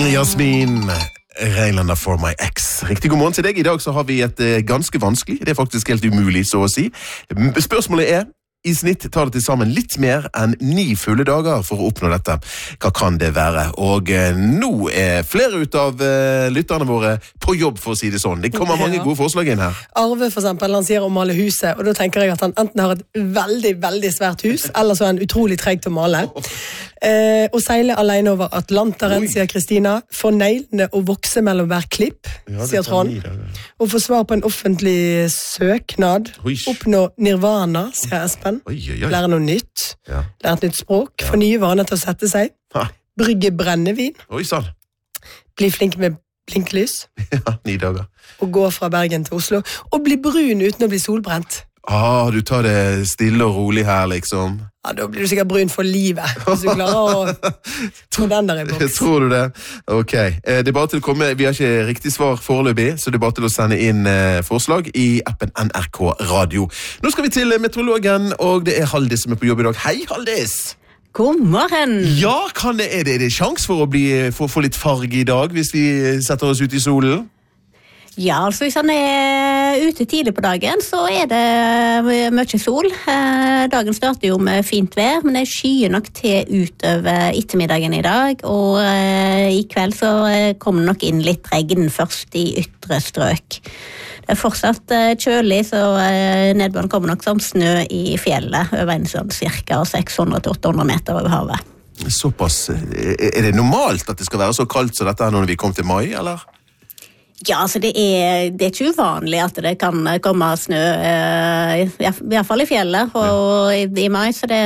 Jasmin Reinlander for my ex. Riktig god morgen til deg. I dag så har vi et ganske vanskelig, det er faktisk helt umulig så å si. Spørsmålet er, i snitt tar det til sammen litt mer enn 9 fulle dager for å oppnå dette. Hva kan det være? Og nå er flere ut av lytterne våre på jobb, for å si det sånn. Det kommer mange gode forslag inn her. Arve for eksempel, han sier å male huset, og da tenker jeg at han enten har et veldig, veldig svært hus, eller så er han utrolig treg til å male. Og seile alene over Atlanteren, sier Kristina. Få neglene å vokse mellom hver klipp, sier Trond. Og få svar på en offentlig søknad. Oppnå nirvana, sier Espen. Lære noe nytt. Lære et nytt språk. Få nye vaner til å sette seg. Brygge brennevin. Bli flink med blinklys. 9 dager. Og gå fra Bergen til Oslo. Og bli brun uten å bli solbrent. Du tar det stille og rolig her, liksom. Ja, da blir du sikkert brun for livet, hvis du klarer å få den der i boks. Tror du det? Ok. Det er bare til å komme, vi har ikke riktig svar foreløpig, så det er bare til å sende inn forslag i appen NRK Radio. Nå skal vi til meteorologen, og det er Haldis som er på jobb i dag. Hei, Haldis! God morgen! Ja, er det sjans for å få litt farge i dag, hvis vi setter oss ut i solen? Ja, altså hvis han er ute tidlig på dagen, så er det mye sol. Dagen starter jo med fint vær, men det skyer nok til utover ettermiddagen i dag, og i kveld så kommer nok inn litt regn først i ytre strøk. Det er fortsatt kjølig, så nedbøren kommer nok som snø i fjellet, over en sånn cirka 600-800 meter over havet. Såpass. Er det normalt at det skal være så kaldt som dette når vi kommer til mai, eller? Ja, altså det er ikke uvanlig at det kan komme snø, i hvert fall i fjellet, og i mai, så det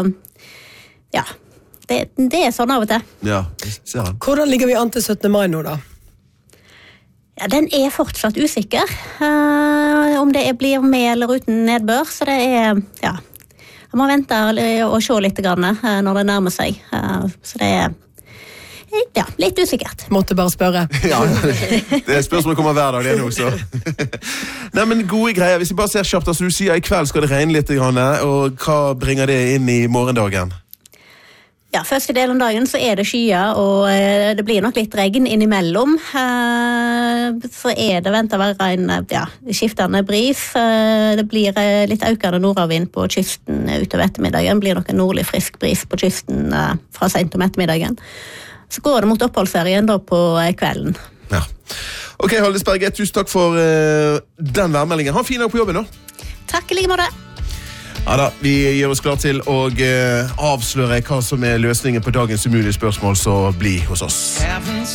er sånn av og til. Ja, ser han. Hvordan ligger vi an til 17. mai nå da? Ja, den er fortsatt usikker, om det blir med eller uten nedbør, så det er, jeg må vente og se litt når det nærmer seg, så det er litt usikkert. Måtte bare spørre. Ja, det spørsmålet kommer hver dag, det nå så. Nei, men gode greier. Hvis vi bare ser kjapt, altså du sier i kveld skal det regne litt, og hva bringer det inn i morgendagen? Ja, første del av dagen så er det skyer, og det blir nok litt regn innimellom. Så er det ventet å være en skiftende bris. Det blir litt økende nordavind på kysten utover ettermiddagen. Det blir nok en nordlig frisk bris på kysten fra sent om ettermiddagen. Så går det mot oppholdsserien da på kvelden. Ja. Ok, Haldis Berge, tusen takk for den værmeldingen. Ha en fin dag på jobben nå. Takk i like måte. Ja da, vi gjør oss klar til å avsløre hva som er løsningen på dagens umulige spørsmål, så bli hos oss.